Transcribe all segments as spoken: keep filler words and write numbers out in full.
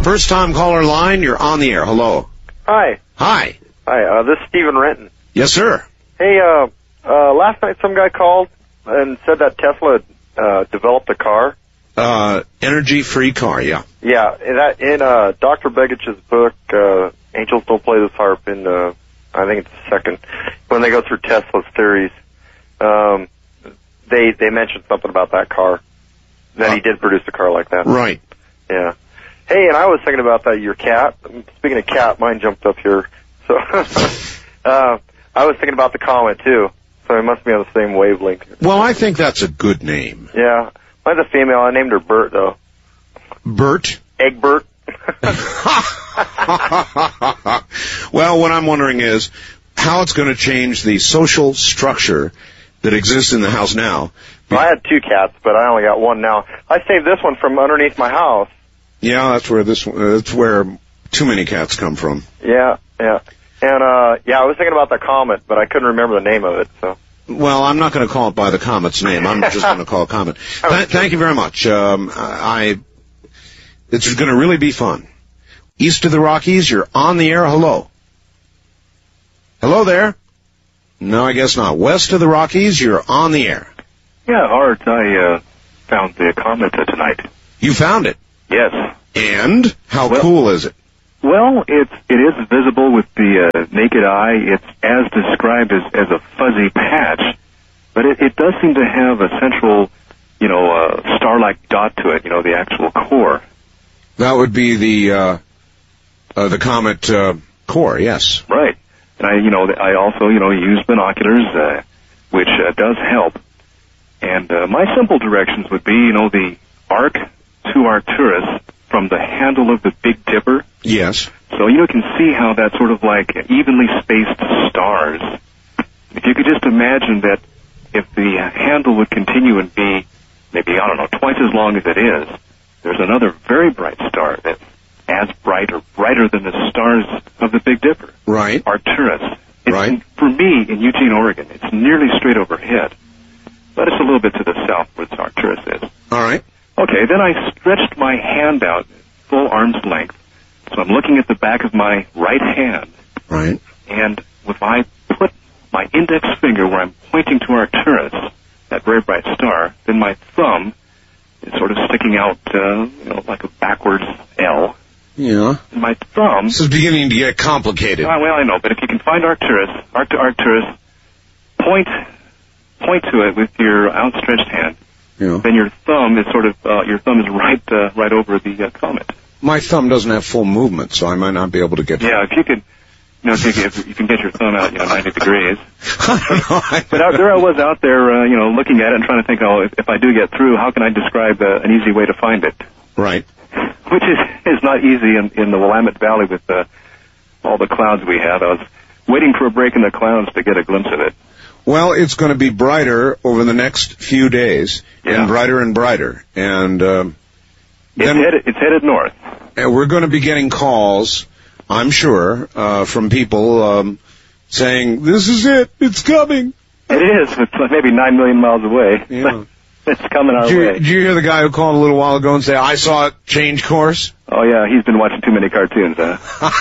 First time caller line, you're on the air. Hello. Hi. Hi. Hi, uh, this is Stephen Renton. Yes, sir. Hey, uh, uh, last night some guy called and said that Tesla uh, developed a car. Uh, energy-free car, yeah. Yeah, in, that, in uh, Doctor Begich's book, uh, Angels Don't Play This Harp, in, uh, I think it's the second, when they go through Tesla's theories, um, they they mentioned something about that car, that uh, he did produce a car like that. Right. Yeah. Hey, and I was thinking about that, your cat. Speaking of cat, mine jumped up here. So, uh, I was thinking about the comet, too. So it must be on the same wavelength. Well, I think that's a good name. Yeah. Mine's a female. I named her Bert, though. Bert? Egbert. Well, what I'm wondering is how it's going to change the social structure that exists in the house now. Well, I had two cats, but I only got one now. I saved this one from underneath my house. Yeah, that's where this. Uh, that's where too many cats come from. Yeah, yeah, and uh, yeah, I was thinking about the comet, but I couldn't remember the name of it. So. Well, I'm not going to call it by the comet's name. I'm just going to call it comet. Th- thank you very much. Um, I. It's going to really be fun. East of the Rockies, you're on the air. Hello. Hello there. No, I guess not. West of the Rockies, you're on the air. Yeah, Art, I uh, found the comet uh, tonight. You found it? Yes. And? How well, cool is it? Well, it's, it is visible with the uh, naked eye. It's as described as, as a fuzzy patch, but it, it does seem to have a central, you know, uh, star-like dot to it, you know, the actual core. That would be the, uh, uh, the comet uh, core, yes. Right. And I, you know, I also, you know, use binoculars, uh, which uh, does help. And uh, my simple directions would be, you know, the arc to Arcturus from the handle of the Big Dipper. Yes. So you can see how that's sort of like evenly spaced stars. If you could just imagine that if the handle would continue and be maybe, I don't know, twice as long as it is, there's another very bright star that's as bright or brighter than the stars of the Big Dipper. Right. Arcturus. It's, right. For me, in Eugene, Oregon, it's nearly straight overhead, but it's a little bit to the south where Arcturus is. All right. Okay, then I stretched my hand out full arm's length, so I'm looking at the back of my right hand. Right. And if I put my index finger where I'm pointing to Arcturus, that very bright star, then my thumb is sort of sticking out, uh, you know, like a backwards L. Yeah. And my thumb... This is beginning to get complicated. Uh, well, I know, but if you can find Arcturus, Arct- Arcturus, point, point to it with your outstretched hand. Yeah. Then your thumb is sort of, uh, your thumb is right, uh, right over the uh, comet. My thumb doesn't have full movement, so I might not be able to get. Yeah, if you could, you know, if you, if you can get your thumb out, you know, ninety degrees. I don't know. I but out, there I was out there, uh, you know, looking at it and trying to think, oh, if, if I do get through, how can I describe uh, an easy way to find it? Right. Which is is not easy in, in the Willamette Valley with uh, all the clouds we have. I was waiting for a break in the clouds to get a glimpse of it. Well, it's going to be brighter over the next few days, yeah. and brighter and brighter. And um, it's, then, headed, it's headed north. And we're going to be getting calls, I'm sure, uh, from people um, saying, this is it, it's coming. It is. It's like maybe nine million miles away. Yeah. It's coming our did you, way. Did you hear the guy who called a little while ago and say, I saw it change course? Oh, yeah, he's been watching too many cartoons, huh?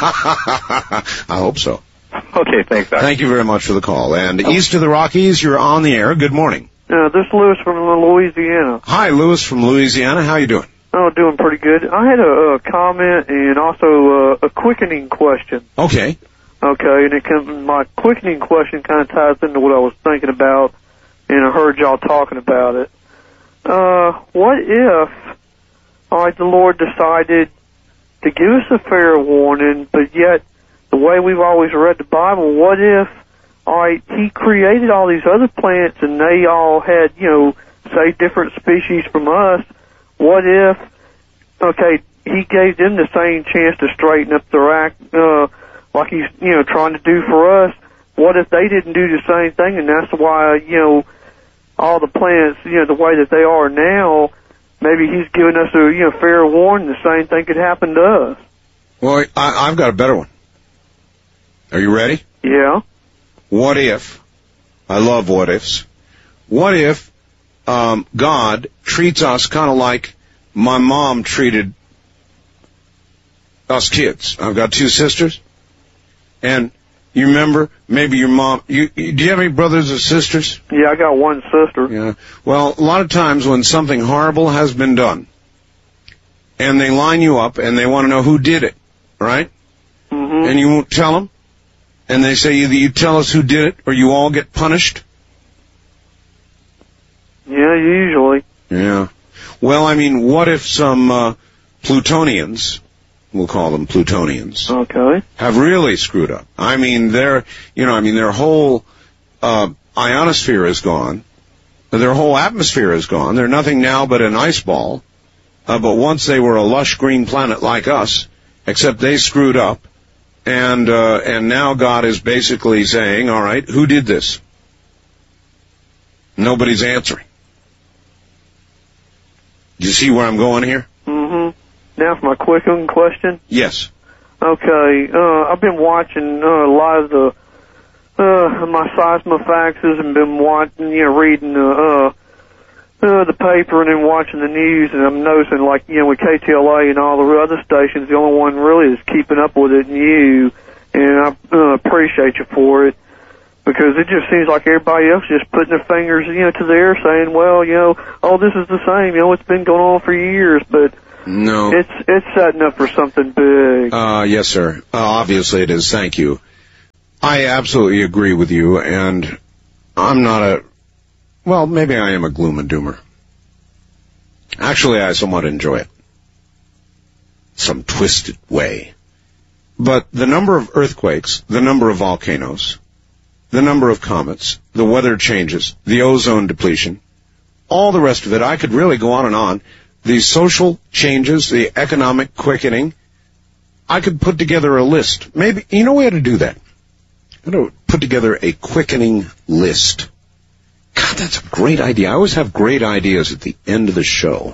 I hope so. Okay, thanks, Doc. Thank you very much for the call. And oh. East of the Rockies, you're on the air. Good morning. Uh, this is Lewis from Louisiana. Hi, Lewis from Louisiana. How you doing? Oh, doing pretty good. I had a, a comment and also uh, a quickening question. Okay. Okay, and it can, my quickening question kind of ties into what I was thinking about, and I heard y'all talking about it. Uh, what if, all right, the Lord decided to give us a fair warning, but yet the way we've always read the Bible, what if, all right, He created all these other plants and they all had, you know, say different species from us. What if, okay, He gave them the same chance to straighten up their act, uh, like He's, you know, trying to do for us? What if they didn't do the same thing, and that's why, you know, all the plants, you know, the way that they are now, maybe He's giving us a, you know, fair warning the same thing could happen to us? Well, I, I've got a better one. Are you ready? Yeah. What if, I love what ifs, what if um, God treats us kind of like my mom treated us kids. I've got two sisters, and you remember maybe your mom. You, you do you have any brothers or sisters? Yeah, I got one sister. Yeah. Well, a lot of times when something horrible has been done, and they line you up and they want to know who did it, right? Mm-hmm. And you won't tell them, and they say either you tell us who did it or you all get punished. Yeah, usually. Yeah. Well, I mean, what if some uh, Plutonians, we'll call them Plutonians, Okay. have really screwed up? I mean, their, you know, I mean, their whole uh, ionosphere is gone. Their whole atmosphere is gone. They're nothing now but an ice ball. Uh, but once they were a lush green planet like us, except they screwed up, and uh, and now God is basically saying, all right, who did this? Nobody's answering. Do you see where I'm going here? Mm-hmm. Now for my quick one question. Yes. Okay, uh, I've been watching uh, a lot of the, uh, my seismofaxes and been watching, you know, reading the, uh, uh, the paper and then watching the news, and I'm noticing, like, you know, with K T L A and all the other stations, the only one really is keeping up with it and you, and I uh, appreciate you for it. Because it just seems like everybody else just putting their fingers, you know, to the air saying, well, you know, oh, this is the same, you know, it's been going on for years, but no, it's it's setting up for something big. Uh, yes, sir. Uh, obviously it is. Thank you. I absolutely agree with you, and I'm not a, well, maybe I am a gloom and doomer. Actually, I somewhat enjoy it. Some twisted way. But the number of earthquakes, the number of volcanoes, the number of comets, the weather changes, the ozone depletion, all the rest of it, I could really go on and on. The social changes, the economic quickening, I could put together a list. Maybe, you know, we ought to do that. I ought to put together a quickening list. God, that's a great idea. I always have great ideas at the end of the show.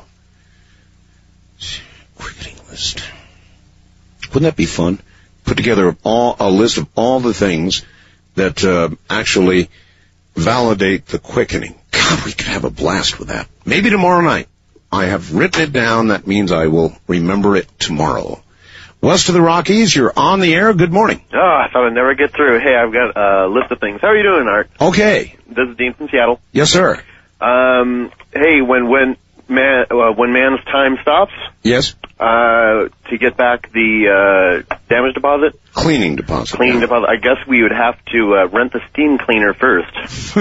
Quickening list. Wouldn't that be fun? Put together all, a list of all the things that uh, actually validate the quickening. God, we could have a blast with that. Maybe tomorrow night. I have written it down. That means I will remember it tomorrow. West of the Rockies, you're on the air. Good morning. Oh, I thought I'd never get through. Hey, I've got a list of things. How are you doing, Art? Okay. This is Dean from Seattle. Yes, sir. Um, hey, when when man uh, when man's time stops, yes, uh, to get back the uh, damage deposit, cleaning deposit, cleaning yeah. deposit. I guess we would have to uh, rent the steam cleaner first.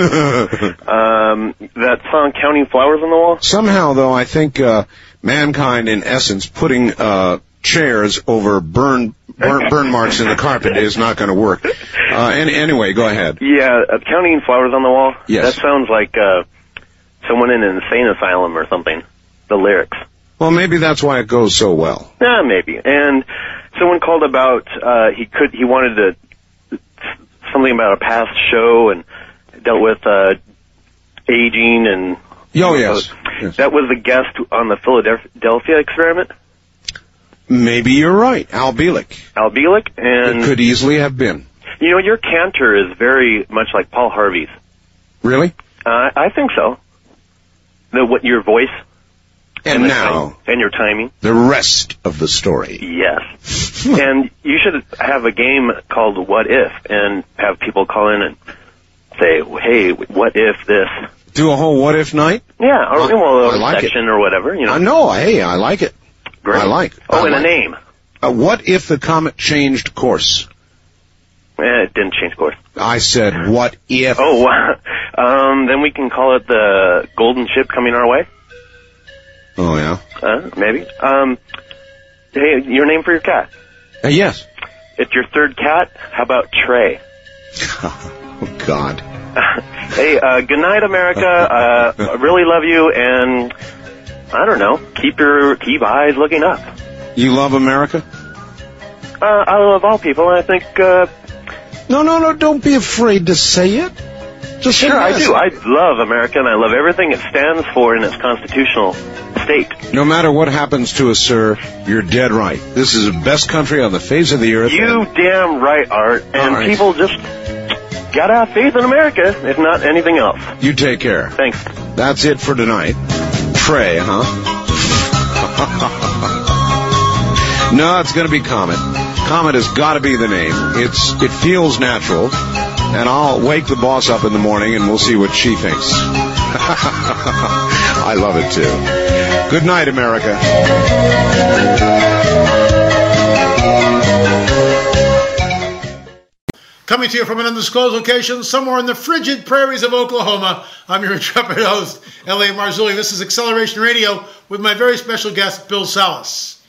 um, that song, "Counting Flowers on the Wall." Somehow, though, I think uh, mankind, in essence, putting uh, chairs over burn, burn burn marks in the carpet is not going to work. Uh, any, anyway, go ahead. Yeah, uh, "Counting Flowers on the Wall." Yes. That sounds like uh, someone in an insane asylum or something. The lyrics. Well, maybe that's why it goes so well. Yeah, maybe. And someone called about uh, he could he wanted to something about a past show and dealt with uh, aging and. Oh yes. yes. That was the guest on the Philadelphia experiment. Maybe you're right, Al Bielek. Al Bielek, and it could easily have been. You know, your canter is very much like Paul Harvey's. Really? Uh, I think so. The what your voice. And, and now, time, and your timing. The rest of the story. Yes. And you should have a game called What If, and have people call in and say, hey, what if this? Do a whole what if night? Yeah, or I, well, I like section it. or whatever. You know. I know. Hey, I like it. Great. I like. Oh, I and like. a name. Uh, what if the comet changed course? Eh, it didn't change course. I said, what if? Oh, um, then we can call it the golden ship coming our way. Oh, yeah? Uh, maybe. Um, hey, your name for your cat? Uh, yes. It's your third cat. How about Trey? Oh, God. Hey, uh, good night, America. Uh, I really love you, and I don't know, keep your keep eyes looking up. You love America? Uh, I love all people, and I think, uh... No, no, no, don't be afraid to say it. Just Sure, I do. I love America, and I love everything it stands for in its constitutional state. No matter what happens to us, sir, you're dead right. This is the best country on the face of the earth. You and... damn right, Art. And right. People just gotta have faith in America, if not anything else. You take care. Thanks. That's it for tonight. Trey, huh? No, it's going to be Comet. Comet has got to be the name. It's It feels natural. And I'll wake the boss up in the morning and we'll see what she thinks. I love it too. Good night, America. Coming to you from an undisclosed location somewhere in the frigid prairies of Oklahoma, I'm your intrepid host, L A Marzulli. This is Acceleration Radio with my very special guest, Bill Salus.